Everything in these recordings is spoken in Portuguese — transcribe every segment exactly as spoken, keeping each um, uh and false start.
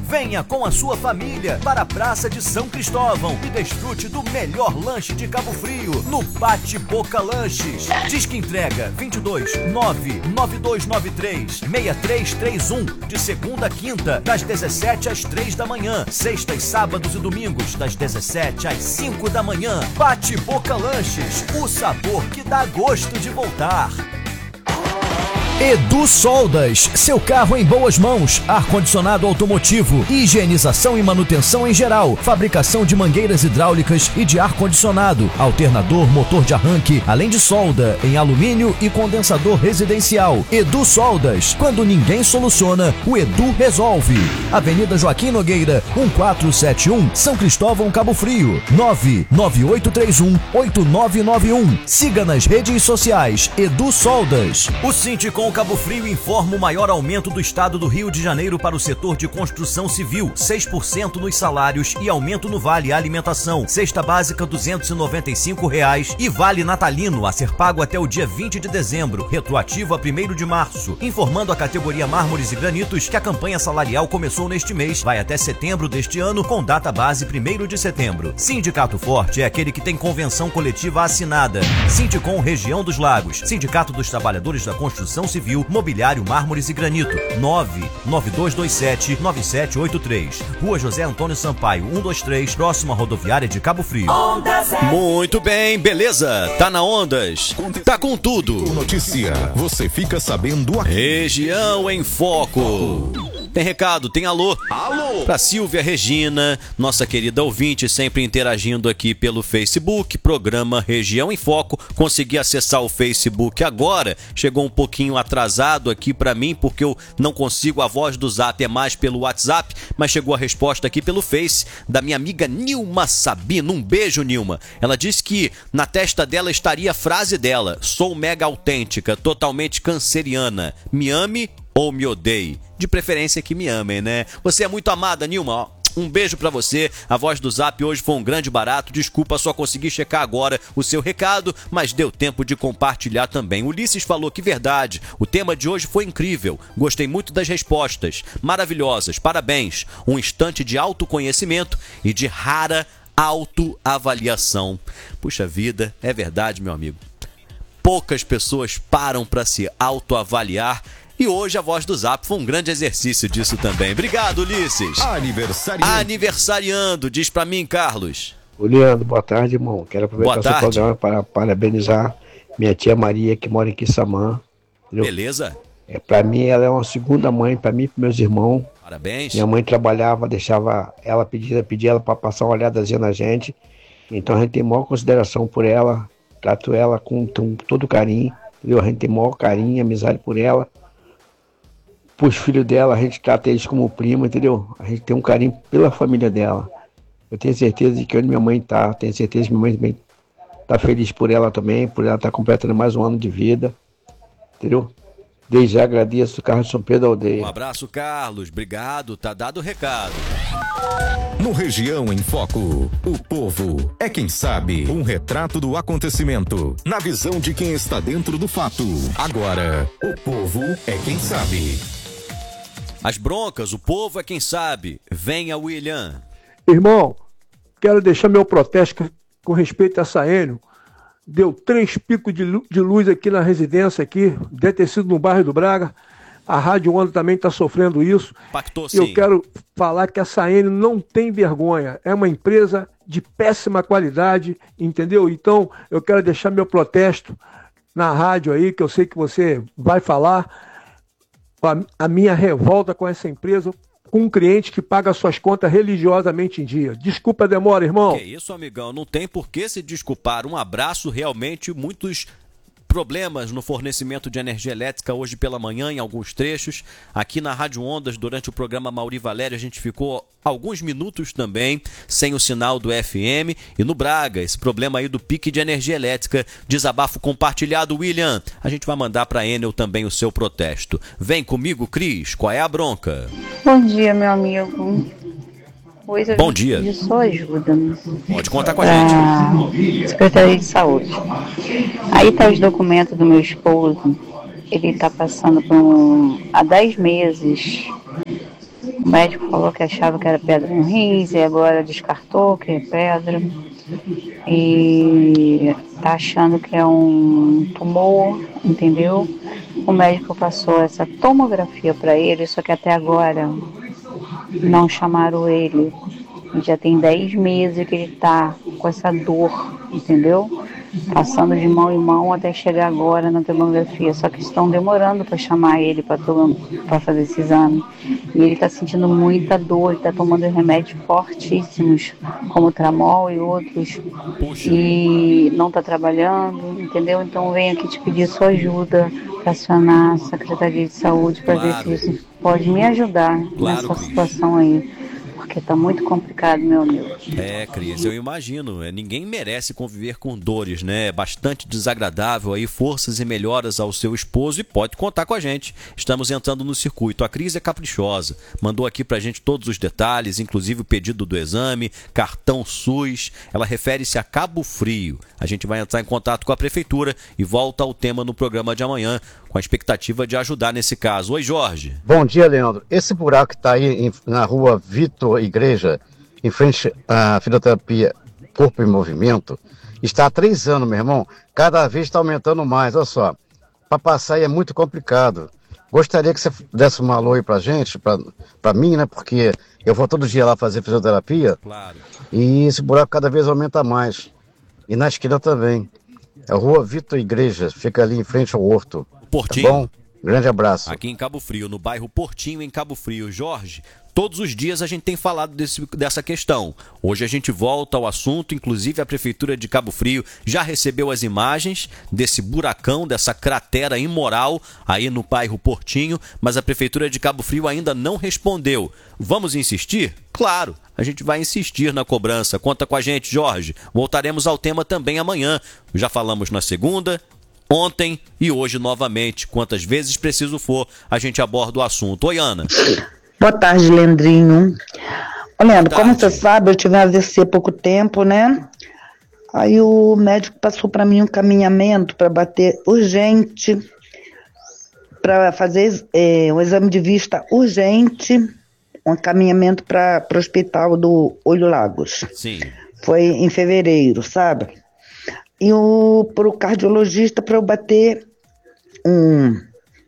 Venha com a sua família para a Praça de São Cristóvão e desfrute do melhor lanche de Cabo Frio no Bate Boca Lanches. Disque entrega vinte e dois nove nove dois nove três seis três três um, de segunda a quinta, das dezessete às três da manhã, sextas, sábados e domingos, das dezessete às cinco da manhã. Bate Boca Lanches, o sabor que dá gosto de voltar. Edu Soldas, seu carro em boas mãos, ar-condicionado automotivo, higienização e manutenção em geral, fabricação de mangueiras hidráulicas e de ar-condicionado, alternador, motor de arranque, além de solda em alumínio e condensador residencial. Edu Soldas, quando ninguém soluciona, o Edu resolve. Avenida Joaquim Nogueira, um quatro sete um, São Cristóvão, Cabo Frio, nove nove oito três um oito nove nove um. Siga nas redes sociais Edu Soldas. O Sindicom Cabo Frio informa o maior aumento do estado do Rio de Janeiro para o setor de construção civil, seis por cento nos salários e aumento no Vale Alimentação. Cesta básica duzentos e noventa e cinco reais e Vale Natalino a ser pago até o dia vinte de dezembro, retroativo a primeiro de março. Informando a categoria Mármores e Granitos que a campanha salarial começou neste mês, vai até setembro deste ano, com data base primeiro de setembro. Sindicato Forte é aquele que tem convenção coletiva assinada. Sindicom Região dos Lagos, Sindicato dos Trabalhadores da Construção Civil, Mobiliário, Mármores e Granito, nove nove dois dois sete nove sete oito três, Rua José Antônio Sampaio, cento e vinte e três, próxima rodoviária de Cabo Frio. Muito bem, beleza, tá na Ondas, tá com tudo. Notícia, você fica sabendo aqui. Região em Foco. Tem recado, tem alô. Alô! Pra Silvia Regina, nossa querida ouvinte, sempre interagindo aqui pelo Facebook, programa Região em Foco. Consegui acessar o Facebook agora, chegou um pouquinho atrasado aqui pra mim, porque eu não consigo, a voz do Zap é mais pelo WhatsApp, mas chegou a resposta aqui pelo Face, da minha amiga Nilma Sabino. Um beijo, Nilma. Ela disse que na testa dela estaria a frase dela: sou mega autêntica, totalmente canceriana, me ame ou me odeie. De preferência que me amem, né? Você é muito amada, Nilma. Um beijo pra você. A voz do Zap hoje foi um grande barato. Desculpa, só consegui checar agora o seu recado, mas deu tempo de compartilhar também. Ulisses falou que verdade. O tema de hoje foi incrível. Gostei muito das respostas. Maravilhosas. Parabéns. Um instante de autoconhecimento e de rara autoavaliação. Puxa vida, é verdade, meu amigo. Poucas pessoas param pra se autoavaliar. E hoje a voz do Zap foi um grande exercício disso também. Obrigado, Ulisses. Aniversariando. Aniversariando, diz pra mim, Carlos. Ô, Leandro, boa tarde, irmão. Quero aproveitar seu programa para parabenizar minha tia Maria, que mora em Quissamã. Entendeu? Beleza. É, pra mim, ela é uma segunda mãe, pra mim e pros meus irmãos. Parabéns. Minha mãe trabalhava, deixava ela, pedia, pedia ela pra passar uma olhadazinha na gente. Então a gente tem maior consideração por ela, trato ela com, com todo carinho, entendeu? A gente tem maior carinho, amizade por ela. Pros filhos dela, a gente trata eles como primo, entendeu? A gente tem um carinho pela família dela. Eu tenho certeza de que onde minha mãe tá, tenho certeza que minha mãe também tá feliz por ela também, por ela estar tá completando mais um ano de vida, entendeu? Desde já agradeço, Carlos de São Pedro Aldeia. Um abraço, Carlos. Obrigado, tá dado o recado. No Região em Foco, o povo é quem sabe. Um retrato do acontecimento, na visão de quem está dentro do fato. Agora, o povo é quem sabe. As broncas, o povo é quem sabe. Venha, William. Irmão, quero deixar meu protesto com respeito a Saênio. Deu três picos de luz aqui na residência, aqui, deve ter sido no bairro do Braga. A Rádio Onda também está sofrendo isso. Pactou, sim. Eu quero falar que a Saênio não tem vergonha. É uma empresa de péssima qualidade, entendeu? Então, eu quero deixar meu protesto na rádio aí, que eu sei que você vai falar. A, a minha revolta com essa empresa, com um cliente que paga suas contas religiosamente em dia. Desculpa a demora, irmão. Que isso, amigão, não tem por que se desculpar. Um abraço, realmente, muitos problemas no fornecimento de energia elétrica hoje pela manhã em alguns trechos. Aqui na Rádio Ondas, durante o programa Mauri Valério, a gente ficou alguns minutos também sem o sinal do F M. E no Braga, esse problema aí do pique de energia elétrica, desabafo compartilhado, William. A gente vai mandar para a Enel também o seu protesto. Vem comigo, Cris, qual é a bronca? Bom dia, meu amigo. Hoje Bom dia. De sua ajuda. Pode contar com a gente. Secretaria de Saúde. Aí tá os documentos do meu esposo. Ele tá passando por um, há dez meses O médico falou que achava que era pedra no rins e agora descartou que é pedra. E tá achando que é um tumor, entendeu? O médico passou essa tomografia para ele, só que até agora não chamaram ele. Já tem dez meses que ele tá com essa dor, entendeu? Passando de mão em mão até chegar agora na tomografia. Só que estão demorando para chamar ele para fazer esse exame. E ele está sentindo muita dor, ele está tomando remédios fortíssimos, como Tramol e outros. Puxa. E não está trabalhando, entendeu? Então venho aqui te pedir sua ajuda para acionar a Secretaria de Saúde para claro. ver se você pode me ajudar claro, nessa situação aí. Porque tá muito complicado, meu amigo. É, Cris, eu imagino. Ninguém merece conviver com dores, né? É bastante desagradável aí. Forças e melhoras ao seu esposo e pode contar com a gente. Estamos entrando no circuito. A Cris é caprichosa. Mandou aqui pra gente todos os detalhes, inclusive o pedido do exame, cartão SUS. Ela refere-se a Cabo Frio. A gente vai entrar em contato com a prefeitura e volta ao tema no programa de amanhã, com a expectativa de ajudar nesse caso. Oi, Jorge. Bom dia, Leandro. Esse buraco que está aí em, na rua Vitor Igreja, em frente à fisioterapia Corpo em Movimento, está há três anos, meu irmão. Cada vez está aumentando mais. Olha só, para passar aí é muito complicado. Gostaria que você desse um alô aí pra gente, para mim, né? Porque eu vou todo dia lá fazer fisioterapia. Claro. E esse buraco cada vez aumenta mais. E na esquina também. É a rua Vitor Igreja, fica ali em frente ao Horto. Portinho. Tá bom? Grande abraço. Aqui em Cabo Frio, no bairro Portinho, em Cabo Frio. Jorge, todos os dias a gente tem falado desse, dessa questão. Hoje a gente volta ao assunto, inclusive a Prefeitura de Cabo Frio já recebeu as imagens desse buracão, dessa cratera imoral aí no bairro Portinho, mas a Prefeitura de Cabo Frio ainda não respondeu. Vamos insistir? Claro, a gente vai insistir na cobrança. Conta com a gente, Jorge. Voltaremos ao tema também amanhã. Já falamos na segunda, ontem e hoje novamente. Quantas vezes preciso for, a gente aborda o assunto. Oi, Ana. Boa tarde, Leandrinho. Ô, Leandro, como você sabe, eu tive um A V C há pouco tempo, né? Aí o médico passou para mim um caminhamento para bater urgente, para fazer é, um exame de vista urgente, um caminhamento para o hospital do Olho Lagos. Sim. Foi em fevereiro, sabe? E o pro cardiologista para eu bater um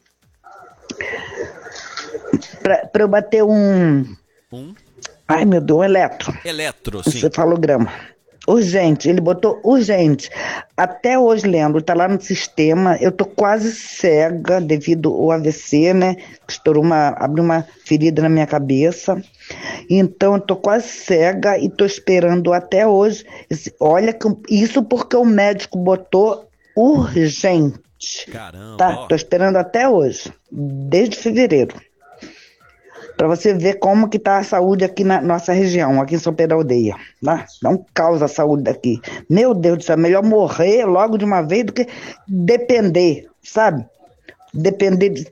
para eu bater um um ai meu Deus, um eletro eletro, sim, encefalograma urgente, ele botou urgente. Até hoje, lembro, tá lá no sistema. Eu tô quase cega devido ao A V C, né? Estourou uma, abriu uma ferida na minha cabeça. Então, eu tô quase cega e tô esperando até hoje. Esse, olha, que, isso porque o médico botou urgente. Caramba. Tá? Tô esperando até hoje, desde fevereiro. Para você ver como que tá a saúde aqui na nossa região, aqui em São Pedro da Aldeia. Tá? Não causa a saúde daqui. Meu Deus do céu, melhor morrer logo de uma vez do que depender, sabe? Depender de,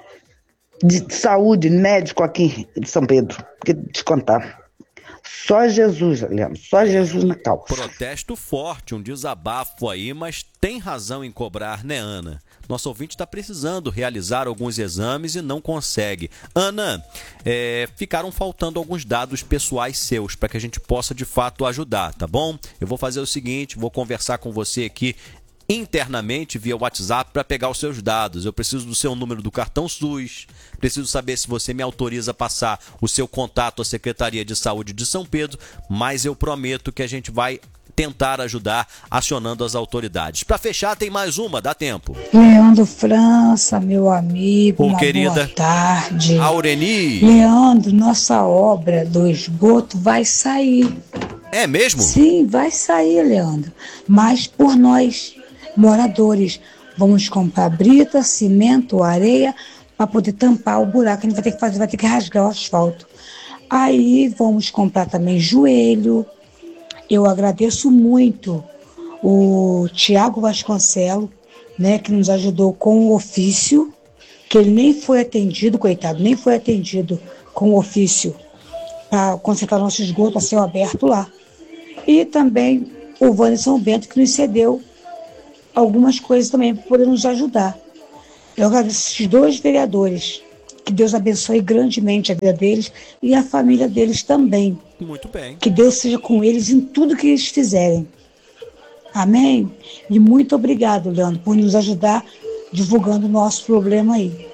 de saúde, médico aqui de São Pedro. Porque te contar. Só Jesus, Leandro, só Jesus na causa. Protesto forte, um desabafo aí, mas tem razão em cobrar, né, Ana? Nosso ouvinte está precisando realizar alguns exames e não consegue. Ana, é, ficaram faltando alguns dados pessoais seus para que a gente possa de fato ajudar, tá bom? Eu vou fazer o seguinte, vou conversar com você aqui internamente via WhatsApp para pegar os seus dados. Eu preciso do seu número do cartão SUS, preciso saber se você me autoriza a passar o seu contato à Secretaria de Saúde de São Pedro, mas eu prometo que a gente vai tentar ajudar acionando as autoridades. Para fechar, tem mais uma, dá tempo. Leandro França, meu amigo, Ô, uma querida, boa tarde. Aureni. Leandro, nossa obra do esgoto vai sair. É mesmo? Sim, vai sair, Leandro. Mas por nós, moradores, vamos comprar brita, cimento, areia, para poder tampar o buraco. A gente vai ter que fazer, vai ter que rasgar o asfalto. Aí vamos comprar também joelho. Eu agradeço muito o Tiago Vasconcelos, né, que nos ajudou com o ofício, que ele nem foi atendido, coitado, nem foi atendido com o ofício para consertar nosso esgoto a céu aberto lá. E também o Wanderson Bento, que nos cedeu algumas coisas também para poder nos ajudar. Eu agradeço esses dois vereadores, Que Deus abençoe grandemente a vida deles e a família deles também. Muito bem. Que Deus seja com eles em tudo que eles fizerem. Amém? E muito obrigado, Leandro, por nos ajudar divulgando o nosso problema aí.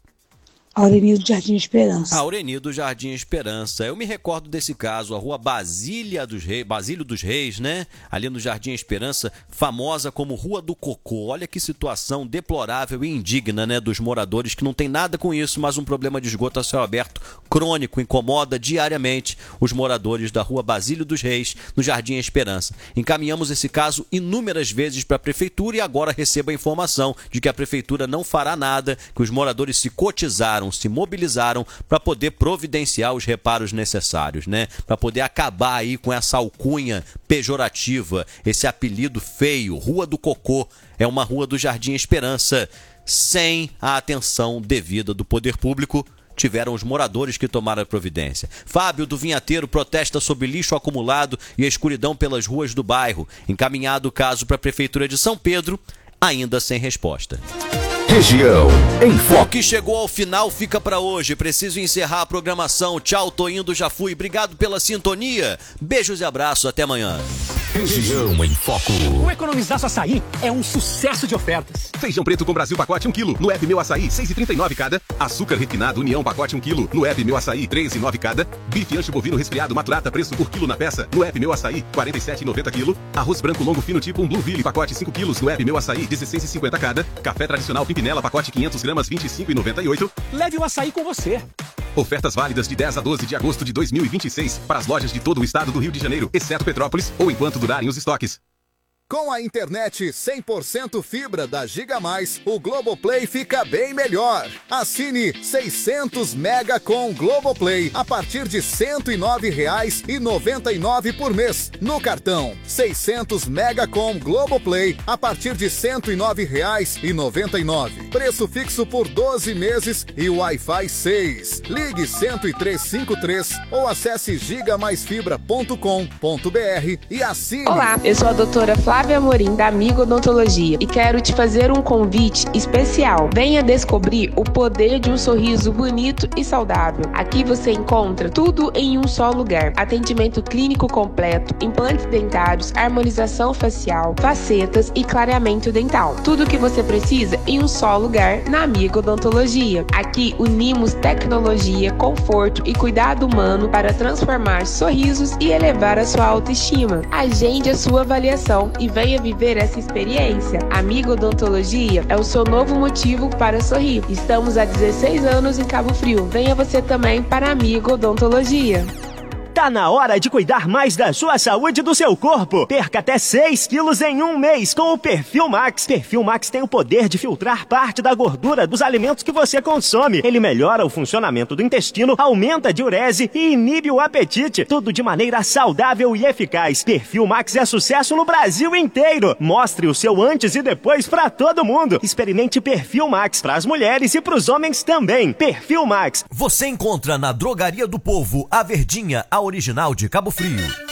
Aureni do Jardim Esperança. Aureni do Jardim Esperança. Eu me recordo desse caso, a rua Basília dos Reis, Basílio dos Reis, né? Ali no Jardim Esperança, famosa como Rua do Cocô. Olha que situação deplorável e indigna, né? Dos moradores que não tem nada com isso, mas um problema de esgoto a céu aberto crônico, incomoda diariamente os moradores da Rua Basílio dos Reis, no Jardim Esperança. Encaminhamos esse caso inúmeras vezes para a Prefeitura e agora recebo a informação de que a Prefeitura não fará nada, que os moradores se cotizaram, se mobilizaram para poder providenciar os reparos necessários, né? Para poder acabar aí com essa alcunha pejorativa, esse apelido feio, Rua do Cocô. É uma rua do Jardim Esperança, sem a atenção devida do poder público. Tiveram os moradores que tomaram a providência. Fábio do Vinhateiro protesta sobre lixo acumulado e a escuridão pelas ruas do bairro. Encaminhado o caso para a Prefeitura de São Pedro, ainda sem resposta. Região em Foco. O que chegou ao final fica para hoje. Preciso encerrar a programação. Tchau, tô indo, já fui. Obrigado pela sintonia. Beijos e abraços. Até amanhã. Região em Foco. O Economizaço Açaí é um sucesso de ofertas. Feijão preto com Brasil pacote um quilo, no app Meu Açaí, seis reais e trinta e nove cada. Açúcar refinado União pacote um quilo, no app Meu Açaí, três reais e nove cada. Bife ancho bovino resfriado Maturata, preço por quilo na peça, no app Meu Açaí, quarenta e sete reais e noventa quilo. Arroz branco longo fino tipo um Blueville, pacote cinco quilos, no app Meu Açaí, dezesseis reais e cinquenta cada. Café tradicional Pimpinela, pacote quinhentos gramas, vinte e cinco reais e noventa e oito. Leve o açaí com você. Ofertas válidas de dez a doze de agosto de dois mil e vinte e seis para as lojas de todo o estado do Rio de Janeiro, exceto Petrópolis, ou enquanto durarem os estoques. Com a internet cem por cento fibra da Giga Mais, o Globoplay fica bem melhor. Assine seiscentos mega com Globoplay a partir de cento e nove reais e noventa e nove por mês. No cartão, seiscentos mega com Globoplay a partir de cento e nove reais e noventa e nove. Preço fixo por doze meses e Wi-Fi seis. Ligue cento e três cinquenta e três ou acesse giga mais fibra ponto com ponto br e assine. Olá, eu sou a doutora Flávia Flávia Amorim, da Amigo Odontologia, e quero te fazer um convite especial. Venha descobrir o poder de um sorriso bonito e saudável. Aqui você encontra tudo em um só lugar. Atendimento clínico completo, implantes dentários, harmonização facial, facetas e clareamento dental. Tudo o que você precisa em um só lugar na Amigo Odontologia. Aqui unimos tecnologia, conforto e cuidado humano para transformar sorrisos e elevar a sua autoestima. Agende a sua avaliação e venha viver essa experiência. Amigo Odontologia é o seu novo motivo para sorrir. Estamos há dezesseis anos em Cabo Frio. Venha você também para Amigo Odontologia. Tá na hora de cuidar mais da sua saúde e do seu corpo. Perca até seis quilos em um mês com o Perfil Max. Perfil Max tem o poder de filtrar parte da gordura dos alimentos que você consome. Ele melhora o funcionamento do intestino, aumenta a diurese e inibe o apetite. Tudo de maneira saudável e eficaz. Perfil Max é sucesso no Brasil inteiro. Mostre o seu antes e depois para todo mundo. Experimente Perfil Max para as mulheres e para os homens também. Perfil Max. Você encontra na Drogaria do Povo, a Verdinha, a original de Cabo Frio.